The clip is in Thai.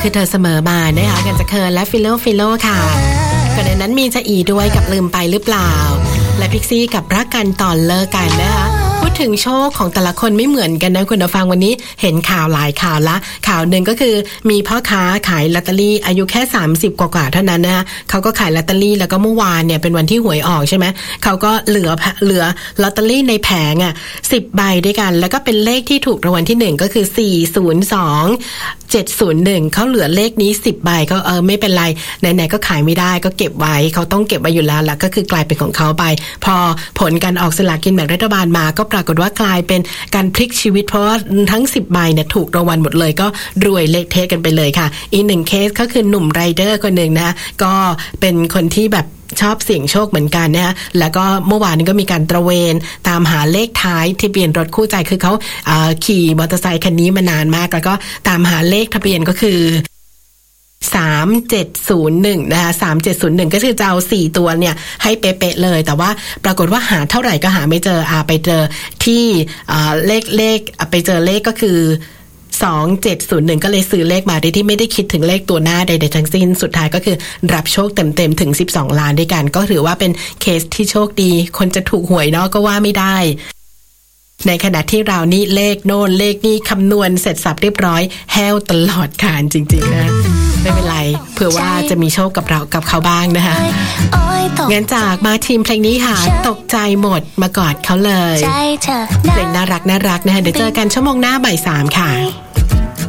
คือเธอเสมอมานะคะกันจะเคิร์นและฟิโลค่ะก่อนหน้านั้นมีจะอีด้วยกับลืมไปหรือเปล่าและพิกซี่กับรักกันตอนเลิกกันนะคะพูดถึงโชคของแต่ละคนไม่เหมือนกันนะคุณผู้ฟังวันนี้เห็นข่าวหลายข่าวละข่าวหนึ่งก็คือมีพ่อค้าขายลอตเตอรี่อายุแค่30กว่าเท่านั้นนะคะเขาก็ขายลอตเตอรี่แล้วก็เมื่อวานเนี่ยเป็นวันที่หวยออกใช่ไหมเขาก็เหลือลอตเตอรี่ในแผง10 ใบด้วยกันแล้วก็เป็นเลขที่ถูกรางวัลที่1ก็คือ402701เขาเหลือเลขนี้10 ใบก็ไม่เป็นไรไหนๆก็ขายไม่ได้ก็เก็บไว้เขาต้องเก็บไว้อยู่แล้วล่ะก็คือกลายเป็นของเขาไปพอผลการออกสลากกินแบ่งรัฐบาลมาก็ปรากฏว่ากลายเป็นการพลิกชีวิตเพราะว่าทั้ง10 ใบเนี่ยถูกรางวัลหมดเลยก็รวยเละเทะกันไปเลยค่ะอีก1เคสก็คือหนุ่มไรเดอร์คนหนึ่งนะก็เป็นคนที่แบบชอบเสี่ยงโชคเหมือนกันนะคะแล้วก็เมื่อวานนี้ก็มีการตระเวนตามหาเลขท้ายทะเบียนรถคู่ใจคือเขาขี่มอเตอร์ไซค์คันนี้มานานมากแล้วก็ตามหาเลขทะเบียนก็คือ3701นะคะ3701ก็คือจะเอา4ตัวเนี่ยให้เป๊ะๆเลยแต่ว่าปรากฏว่าหาเท่าไหร่ก็หาไม่เจอไปเจอที่เลขไปเจอเลขก็คือ2701ก็เลยซื้อเลขมาโดยที่ไม่ได้คิดถึงเลขตัวหน้าใดๆทั้งสิ้นสุดท้ายก็คือรับโชคเต็มๆถึง12 ล้านด้วยกันก็ถือว่าเป็นเคสที่โชคดีคนจะถูกหวยเนาะก็ว่าไม่ได้ในขณะที่เรานี่เลขโน่นเลขนี้คำนวณเสร็จสับเรียบร้อยแห้วตลอดการจริงๆนะไม่เป็นไรเผื่อว่าจะมีโชคกับเรากับเขาบ้างนะคะงั้นจากมาทีมเพลงนี้ค่ะตกใจหมดมากอดเขาเลยเพลงน่ารักนะคะเดี๋ยวเจอกันชั่วโมงหน้าบ่าย 3ค่ะ